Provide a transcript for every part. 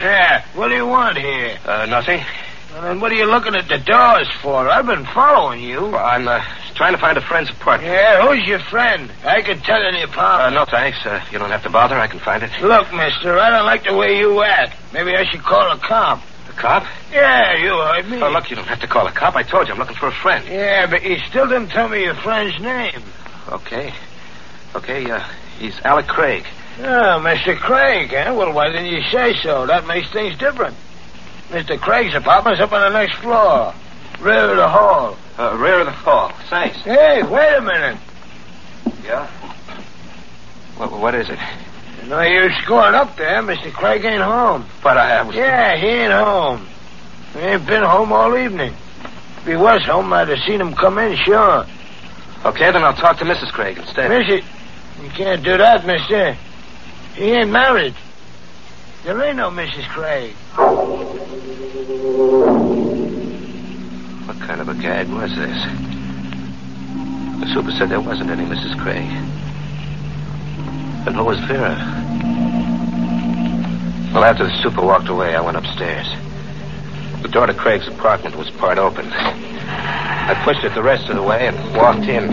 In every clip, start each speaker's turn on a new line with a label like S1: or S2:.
S1: Yeah, what do you want here?
S2: Nothing.
S1: Well, then what are you looking at the doors for? I've been following you.
S2: Well, I'm trying to find a friend's apartment.
S1: Yeah, who's your friend? I can tell you the apartment.
S2: No, thanks. You don't have to bother. I can find it.
S1: Look, mister, I don't like the way you act. Maybe I should call a cop.
S2: A cop?
S1: Yeah, you heard me.
S2: Oh, look, you don't have to call a cop. I told you I'm looking for a friend.
S1: Yeah, but you still didn't tell me your friend's name.
S2: Okay, he's Alec Craig.
S1: Oh, Mr. Craig, huh? Well, why didn't you say so? That makes things different. Mr. Craig's apartment's up on the next floor. Rear of the hall.
S2: Rear of the hall. Thanks.
S1: Hey, wait a minute.
S2: Yeah? What is it?
S1: No use going up there. Mr. Craig ain't home.
S2: But I was...
S1: Yeah, he ain't home. He ain't been home all evening. If he was home, I'd have seen him come in, sure.
S2: Okay, then I'll talk to Mrs. Craig instead.
S1: Mrs. You can't do that, mister. He ain't married. There ain't no Mrs. Craig.
S2: What kind of a gag was this? The super said there wasn't any Mrs. Craig. Then who was Vera? Well, after the super walked away, I went upstairs. The door to Craig's apartment was part open. I pushed it the rest of the way and walked in.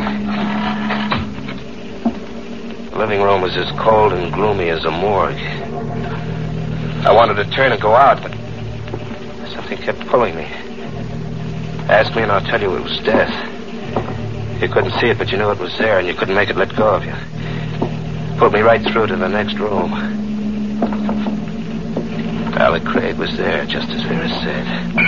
S2: The living room was as cold and gloomy as a morgue. I wanted to turn and go out, but something kept pulling me. Ask me and I'll tell you it was death. You couldn't see it, but you knew it was there, and you couldn't make it let go of you. Pulled me right through to the next room. Alec Craig was there, just as Vera said.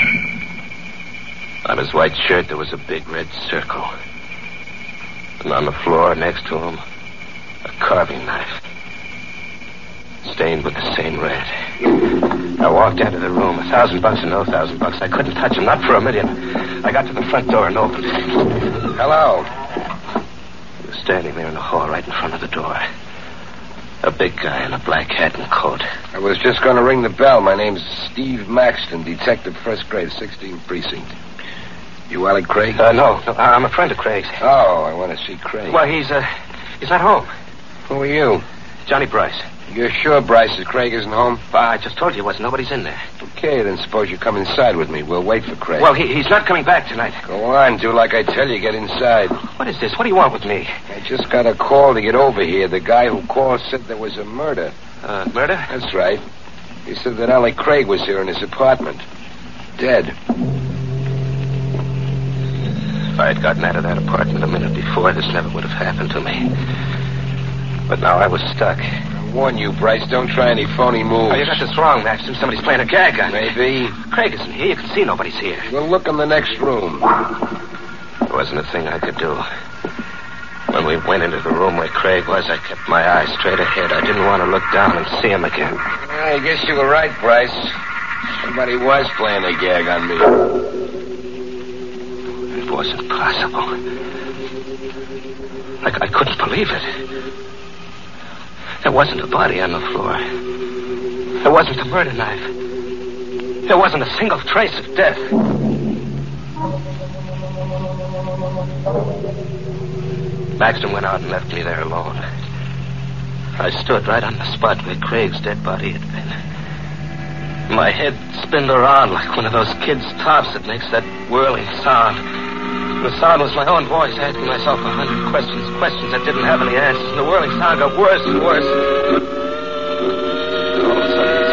S2: On his white shirt, there was a big red circle. And on the floor next to him, a carving knife. Stained with the same red. I walked out of the room. $1,000 or no $1,000. I couldn't touch him, not for a million. I got to the front door and opened it.
S3: Hello.
S2: He was standing there in the hall right in front of the door. A big guy in a black hat and coat.
S3: I was just going to ring the bell. My name's Steve Maxton, detective first grade, 16th precinct. You Alec Craig?
S2: No, I'm a friend of Craig's.
S3: Oh, I want to see Craig.
S2: Well, he's not home.
S3: Who are you?
S2: Johnny Bryce.
S3: You're sure Bryce is Craig isn't home?
S2: I just told you he wasn't. Nobody's in there.
S3: Okay, then suppose you come inside with me. We'll wait for Craig.
S2: Well, he's not coming back tonight.
S3: Go on, do like I tell you. Get inside.
S2: What is this? What do you want with me?
S3: I just got a call to get over here. The guy who called said there was a murder.
S2: Murder?
S3: That's right. He said that Alec Craig was here in his apartment. Dead.
S2: If I had gotten out of that apartment a minute before, this never would have happened to me. But now I was stuck.
S3: I warn you, Bryce, don't try any phony moves.
S2: Oh, you got this wrong, Maxton. Somebody's playing a gag on me.
S3: Maybe.
S2: Craig isn't here. You can see nobody's here.
S3: We'll look in the next room.
S2: There wasn't a thing I could do. When we went into the room where Craig was, I kept my eyes straight ahead. I didn't want to look down and see him again.
S3: I guess you were right, Bryce. Somebody was playing a gag on me.
S2: It wasn't possible. I couldn't believe it. There wasn't a body on the floor. There wasn't a murder knife. There wasn't a single trace of death. Maxton went out and left me there alone. I stood right on the spot where Craig's dead body had been. My head spinned around like one of those kids' tops that makes that whirling sound. The sound was my own voice asking myself 100 questions that didn't have any answers, and the whirling sound got worse and worse. All of a sudden it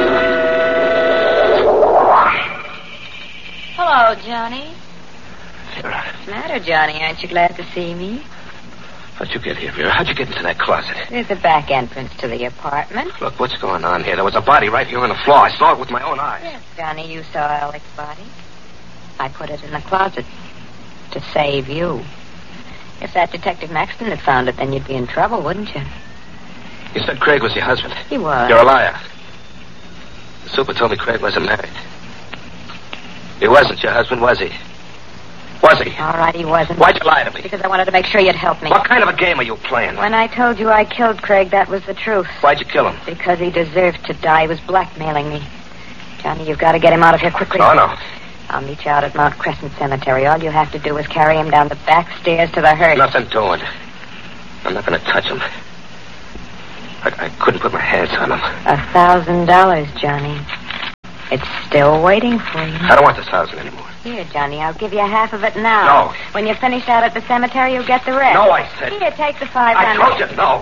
S2: stopped.
S4: Hello, Johnny.
S2: Vera,
S4: What's the matter, Johnny? Aren't you glad to see me?
S2: how'd you get here, Vera? How'd you get into that closet?
S4: There's a back entrance to the apartment.
S2: Look, what's going on here? There was a body right here on the floor. I saw it with my own eyes.
S4: Yes, Johnny, you saw Alec's body. I put it in the closet to save you. If that Detective Maxton had found it, then you'd be in trouble, wouldn't you?
S2: You said Craig was your husband.
S4: He was.
S2: You're a liar. The super told me Craig wasn't married. He wasn't your husband, was he? Was he?
S4: All right, he wasn't.
S2: Why'd you lie to me?
S4: Because I wanted to make sure you'd help me.
S2: What kind of a game are you playing?
S4: When I told you I killed Craig, that was the truth.
S2: Why'd you kill him?
S4: Because he deserved to die. He was blackmailing me. Johnny, you've got to get him out of here quickly.
S2: Oh, no.
S4: I'll meet you out at Mount Crescent Cemetery. All you have to do is carry him down the back stairs to the hearse.
S2: Nothing doing. I'm not going to touch him. I couldn't put my hands on him.
S4: $1,000, Johnny. It's still waiting for you.
S2: I don't want this house anymore.
S4: Here, Johnny, I'll give you half of it now.
S2: No.
S4: When you're finished out at the cemetery, you'll get the rest.
S2: No, I said.
S4: Here, take the $500.
S2: I told you no.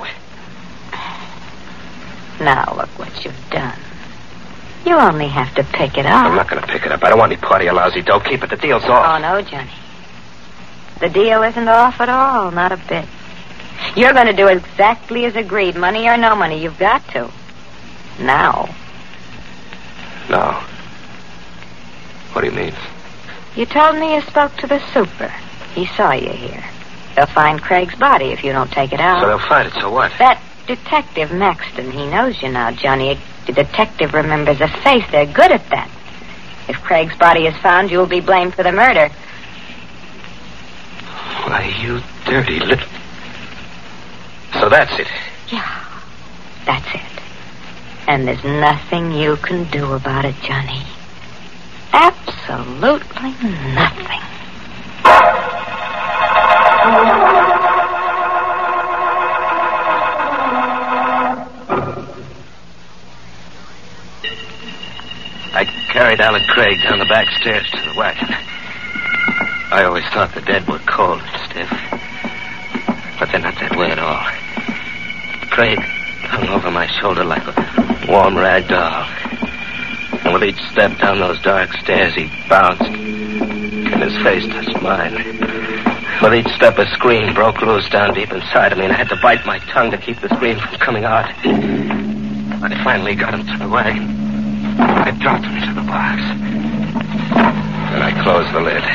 S4: Now, look what you've done. You only have to pick it up.
S2: I'm not going to pick it up. I don't want any party of lousy dough. Keep it. The deal's off.
S4: Oh, no, Johnny. The deal isn't off at all. Not a bit. You're going to do exactly as agreed. Money or no money, you've got to. Now.
S2: No. What do you mean?
S4: You told me you spoke to the super. He saw you here. They'll find Craig's body if you don't take it out.
S2: So they'll find it, so what?
S4: That Detective Maxton, he knows you now, Johnny. The detective remembers a face. They're good at that. If Craig's body is found, you'll be blamed for the murder.
S2: Why, you dirty little... So that's it.
S4: Yeah, that's it. And there's nothing you can do about it, Johnny. Absolutely nothing.
S2: I carried Alec Craig down the back stairs to the wagon. I always thought the dead were cold and stiff. But they're not that way at all. Craig hung over my shoulder like a warm rag doll. And with each step down those dark stairs, he bounced. And his face touched mine. With each step, a scream broke loose down deep inside of me, and I had to bite my tongue to keep the scream from coming out. I finally got him to the wagon. I dropped him into the box. Then I closed the lid.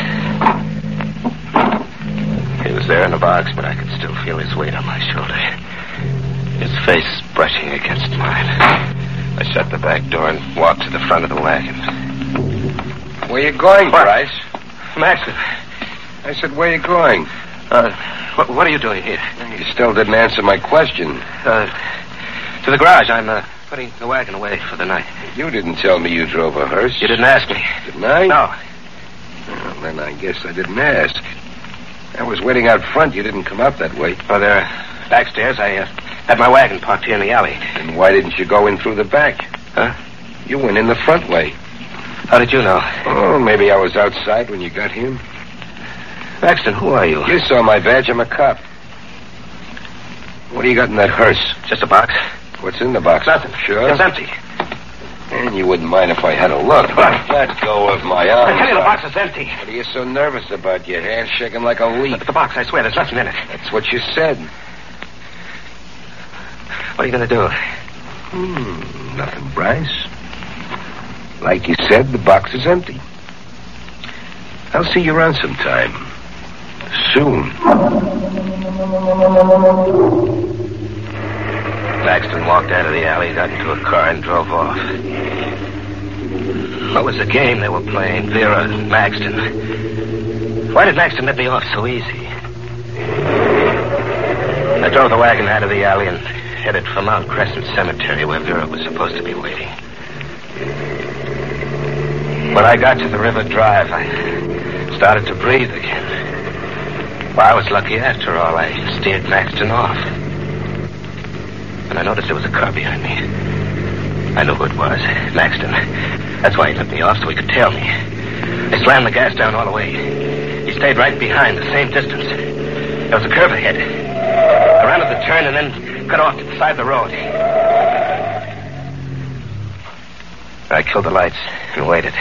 S2: He was there in the box, but I could still feel his weight on my shoulder. His face brushing against mine. I shut the back door and walked to the front of the wagon.
S3: Where you going, Bryce?
S2: Maxton.
S3: I said, where you going?
S2: What are you doing here?
S3: You still didn't answer my question.
S2: To the garage. I'm putting the wagon away for the night.
S3: You didn't tell me you drove a hearse.
S2: You didn't ask me.
S3: Didn't I?
S2: No.
S3: Well, then I guess I didn't ask. I was waiting out front. You didn't come out that way.
S2: Well, there, backstairs, I had my wagon parked here in the alley.
S3: And why didn't you go in through the back?
S2: Huh?
S3: You went in the front way.
S2: How did you know?
S3: Oh, maybe I was outside when you got here.
S2: Maxton, who are you?
S3: You saw my badge. I'm a cop. What do you got in that hearse?
S2: Just a box.
S3: What's in the box?
S2: Nothing.
S3: Sure?
S2: It's empty.
S3: And you wouldn't mind if I had a look. Let go of my arm.
S2: I tell you, the box is empty.
S3: What are you so nervous about? Your hand's shaking like a leaf.
S2: Look at the box. I swear, there's nothing in it.
S3: That's what you said.
S2: What are you going to do?
S3: Nothing, Bryce. Like you said, the box is empty. I'll see you around sometime. Soon.
S2: Maxton walked out of the alley, got into a car, and drove off. What was the game they were playing, Vera and Maxton? Why did Maxton let me off so easy? I drove the wagon out of the alley and headed for Mount Crescent Cemetery, where Vera was supposed to be waiting. When I got to the River Drive, I started to breathe again. Well, I was lucky after all. I steered Maxton off. And I noticed there was a car behind me. I knew who it was. Maxton. That's why he let me off, so he could tail me. I slammed the gas down all the way. He stayed right behind, the same distance. There was a curve ahead. I rounded the turn and then cut off to the side of the road. I killed the lights and waited.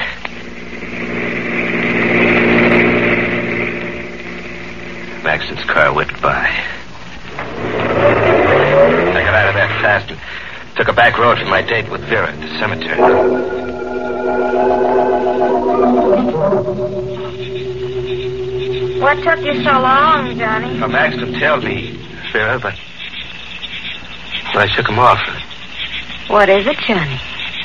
S2: Maxton's car whipped by. I got out of there fast and took a back road for my date with Vera at the cemetery.
S4: What took you so long, Johnny?
S2: Well, Maxton tailed me, Vera, but I shook him off.
S4: What is it, Johnny?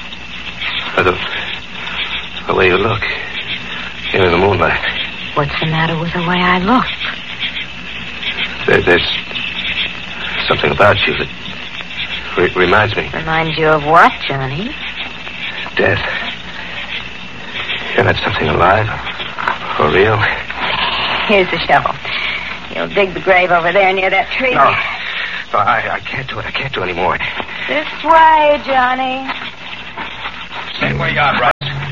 S2: The way you look here in the moonlight.
S4: What's the matter with the way I look?
S2: There's something about you that reminds me.
S4: Reminds you of what, Johnny?
S2: Death. You're not something alive or real.
S4: Here's the shovel. You'll dig the grave over there near that tree.
S2: No, I can't do it. I can't do any more.
S4: This way, Johnny.
S3: Stay where you are, Bryce.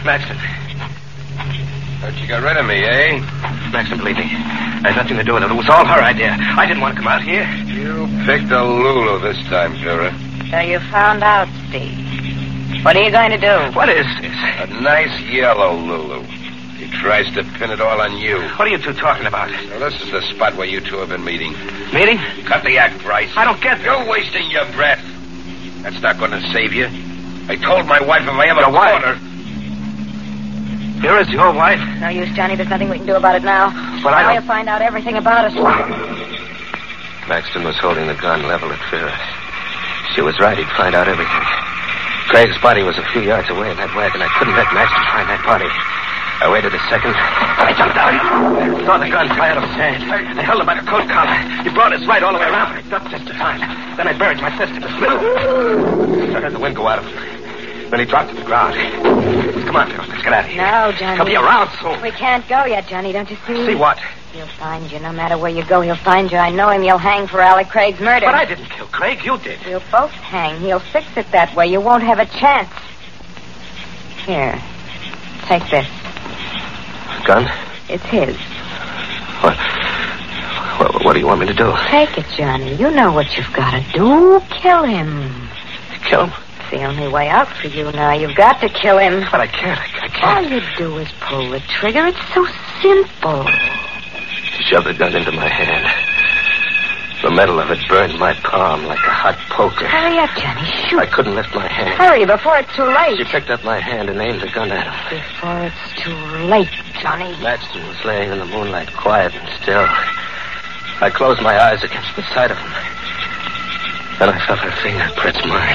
S2: Maxton.
S3: Thought you got rid of me, eh?
S2: Maxton, believe me. I had nothing to do with it. It was all her idea. I didn't want to come out here.
S3: You picked a Lulu this time, Vera.
S4: So you found out, Steve. What are you going to do?
S2: What is this?
S3: A nice yellow Lulu. He tries to pin it all on you.
S2: What are you two talking about?
S3: Well, this is the spot where you two have been meeting.
S2: Meeting?
S3: Cut the act, Bryce.
S2: I don't get
S3: You're wasting your breath. That's not going to save you. I told my wife if I ever caught her.
S2: Vera's your wife?
S4: No use, Johnny. There's nothing we can do about it now.
S2: But
S4: now you'll find out everything about us.
S2: Maxton was holding the gun level at Vera. She was right. He'd find out everything. Craig's body was a few yards away in that wagon. I couldn't let Maxton find that body. I waited a second. I jumped out. I saw the gun fly out of his hand. I held him by the coat collar. He brought his right all the way around, but I ducked just in time. Then I buried my fist in his middle. I heard the wind go out of him. Then he dropped to the ground. Come on, girl. Let's get out of here.
S4: No, Johnny.
S2: He'll be around soon.
S4: We can't go yet, Johnny. Don't you see?
S2: See what?
S4: He'll find you. No matter where you go, he'll find you. I know him. You'll hang for Alec Craig's murder.
S2: But I didn't kill Craig. You did.
S4: We'll both hang. He'll fix it that way. You won't have a chance. Here. Take this.
S2: Gun?
S4: It's his.
S2: What do you want me to do?
S4: Take it, Johnny. You know what you've got to do. Kill him.
S2: Kill him?
S4: It's the only way out for you now. You've got to kill him.
S2: But I can't. I can't.
S4: All you do is pull the trigger. It's so simple.
S2: She shoved the gun into my hand. The metal of it burned my palm like a hot poker.
S4: Hurry up, Johnny. Shoot.
S2: I couldn't lift my hand.
S4: Hurry before it's too late.
S2: She picked up my hand and aimed the gun at him.
S4: Before it's too late, Johnny.
S2: Maxton was laying in the moonlight, quiet and still. I closed my eyes against the side of him. Then I felt her finger press mine.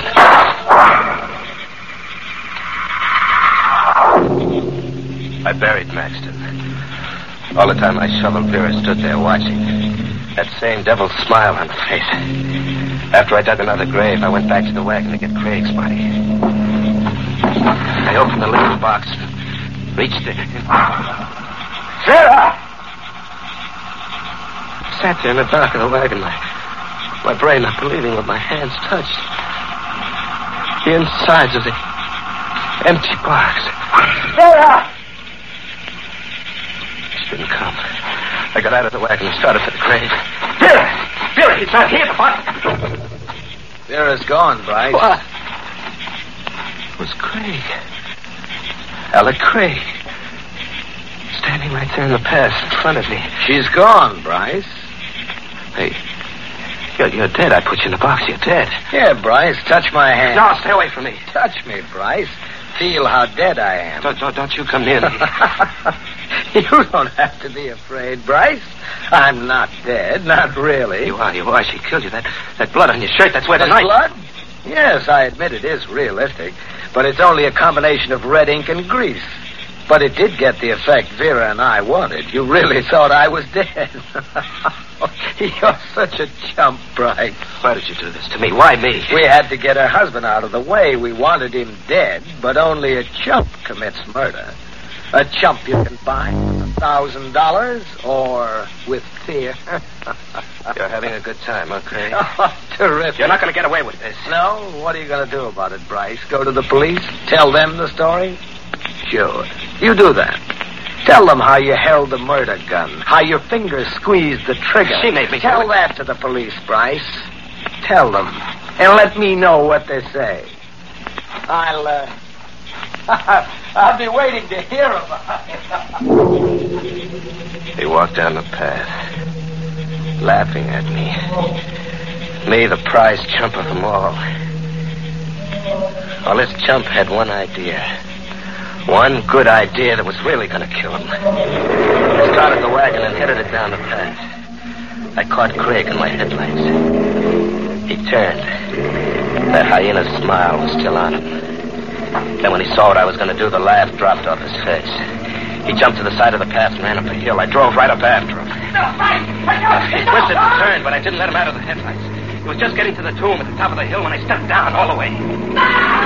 S2: I buried Maxton. All the time I shoveled, Vera stood there watching. That same devil's smile on her face. After I dug another grave, I went back to the wagon to get Craig's body. I opened the little box and reached it. Vera! I sat there in the dark of the wagon, my brain not believing what my hands touched. The insides of the empty box.
S1: Vera!
S2: She didn't come. I got out of the wagon and started for the grave. Vera, he's not here, but...
S1: Vera's gone, Bryce.
S2: What? It was Craig. Alec Craig. Standing right there in the path in front of me.
S1: She's gone, Bryce.
S2: Hey, you're dead. I put you in the box. You're dead.
S1: Here, Bryce, touch my hand.
S2: No, stay away from me.
S1: Touch me, Bryce. Feel how dead I am.
S2: Don't you come near me.
S1: You don't have to be afraid, Bryce. I'm not dead, not really.
S2: You are. She killed you. That blood on your shirt, that's where the knife...
S1: blood? Yes, I admit it is realistic, but it's only a combination of red ink and grease. But it did get the effect Vera and I wanted. You really thought I was dead. You're such a chump, Bryce.
S2: Why did you do this to me? Why me?
S1: We had to get her husband out of the way. We wanted him dead, but only a chump commits murder. A chump you can buy with $1,000 or with fear.
S2: You're having a good time, okay?
S1: Oh, terrific.
S2: You're not going to get away with this.
S1: No? What are you going to do about it, Bryce? Go to the police? Tell them the story? Sure. You do that. Tell them how you held the murder gun, how your fingers squeezed the trigger.
S2: She made me
S1: tell
S2: do it.
S1: that to the police, Bryce. Tell them, and let me know what they say. I'll be waiting to hear about it.
S2: He walked down the path, laughing at me. Me, the prize chump of them all. Well, this chump had one idea. One good idea that was really going to kill him. I started the wagon and headed it down the path. I caught Craig in my headlights. He turned. That hyena smile was still on him. Then when he saw what I was going to do, the laugh dropped off his face. He jumped to the side of the path and ran up the hill. I drove right up after him. He twisted and turned, but I didn't let him out of the headlights. He was just getting to the tomb at the top of the hill when I stepped down all the way.